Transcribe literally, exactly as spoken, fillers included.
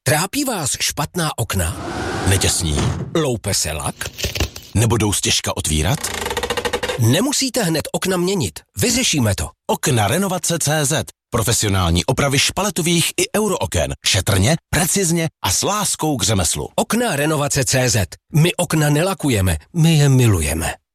Trápí vás špatná okna? Netěsní? Loupe se lak? Nebudou stěžka otvírat? Nemusíte hned okna měnit. Vyřešíme to. Okna Renovace tečka cé zet. Profesionální opravy špaletových i eurooken. Šetrně, precizně a s láskou k řemeslu. Okna Renovace tečka cé zet. My okna nelakujeme, my je milujeme.